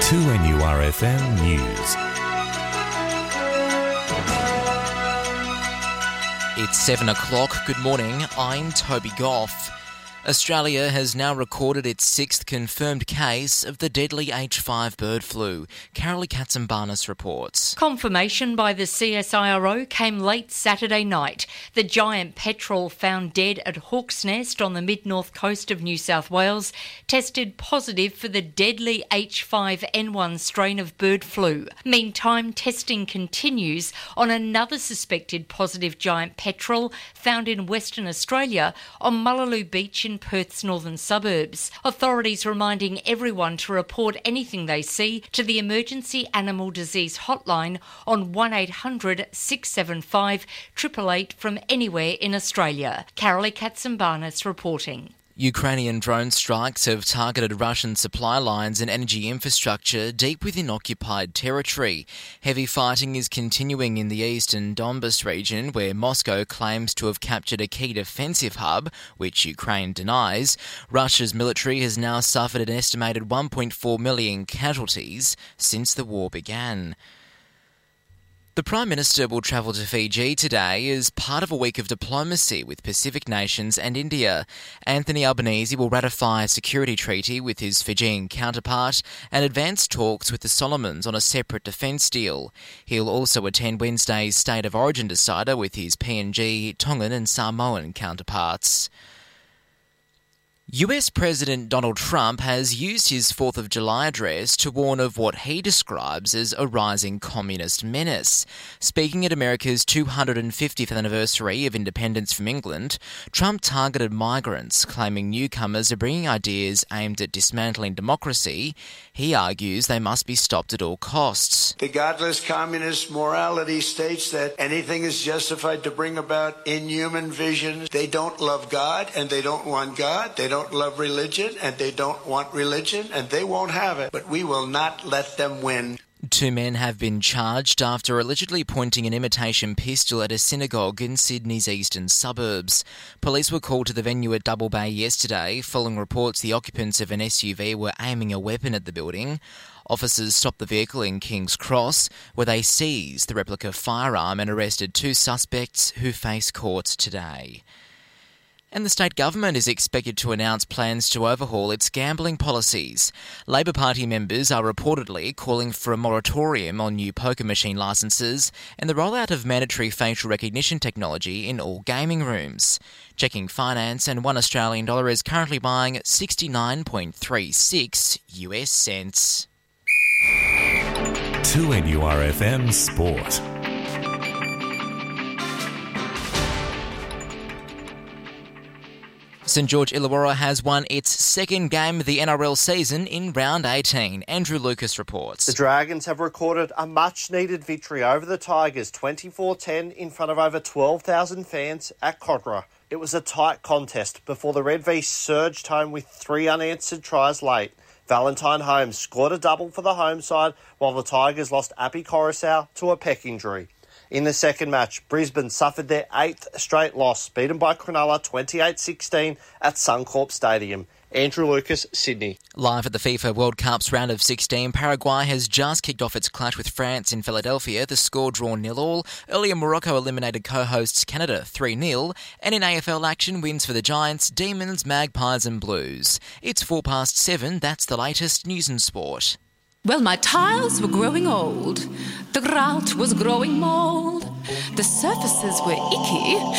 2NURFM News. It's 7 o'clock. Good morning. I'm Toby Goff. Australia has now recorded its sixth confirmed case of the deadly H5 bird flu. Carolee Katsimbarnis reports. Confirmation by the CSIRO came late Saturday night. The giant petrel found dead at Hawk's Nest on the mid-north coast of New South Wales tested positive for the deadly H5N1 strain of bird flu. Meantime, testing continues on another suspected positive giant petrel found in Western Australia on Mullaloo Beach in Perth's northern suburbs. Authorities reminding everyone to report anything they see to the Emergency Animal Disease Hotline on 1800 675 888 from anywhere in Australia. Carolee Katsimbarnis reporting. Ukrainian drone strikes have targeted Russian supply lines and energy infrastructure deep within occupied territory. Heavy fighting is continuing in the eastern Donbas region, where Moscow claims to have captured a key defensive hub, which Ukraine denies. Russia's military has now suffered an estimated 1.4 million casualties since the war began. The Prime Minister will travel to Fiji today as part of a week of diplomacy with Pacific nations and India. Anthony Albanese will ratify a security treaty with his Fijian counterpart and advance talks with the Solomons on a separate defence deal. He'll also attend Wednesday's State of Origin decider with his PNG, Tongan and Samoan counterparts. US President Donald Trump has used his 4th of July address to warn of what he describes as a rising communist menace. Speaking at America's 250th anniversary of independence from England, Trump targeted migrants, claiming newcomers are bringing ideas aimed at dismantling democracy. He argues they must be stopped at all costs. The godless communist morality states that anything is justified to bring about inhuman visions. They don't love God and they don't want God. They don't love religion and they don't want religion and they won't have it. But we will not let them win. Two men have been charged after allegedly pointing an imitation pistol at a synagogue in Sydney's eastern suburbs. Police were called to the venue at Double Bay yesterday, following reports the occupants of an SUV were aiming a weapon at the building. Officers stopped the vehicle in King's Cross, where they seized the replica firearm and arrested two suspects who face court today. And the state government is expected to announce plans to overhaul its gambling policies. Labor Party members are reportedly calling for a moratorium on new poker machine licences and the rollout of mandatory facial recognition technology in all gaming rooms. Checking finance, and $1 Australian dollar is currently buying 69.36 US cents. 2NURFM Sport. St George Illawarra has won its second game of the NRL season in round 18. Andrew Lucas reports. The Dragons have recorded a much-needed victory over the Tigers, 24-10 in front of over 12,000 fans at Kogarah. It was a tight contest before the Red V surged home with 3 unanswered tries late. Valentine Holmes scored a double for the home side, while the Tigers lost Appy Coruscant to a pec injury. In the second match, Brisbane suffered their 8th straight loss, beaten by Cronulla 28-16 at Suncorp Stadium. Andrew Lucas, Sydney. Live at the FIFA World Cup's round of 16, Paraguay has just kicked off its clash with France in Philadelphia, the score drawn 0-0. Earlier, Morocco eliminated co-hosts Canada 3-0. And in AFL action, wins for the Giants, Demons, Magpies and Blues. It's 7:04, that's the latest news and sport. Well, my tiles were growing old, the grout was growing mould, the surfaces were icky,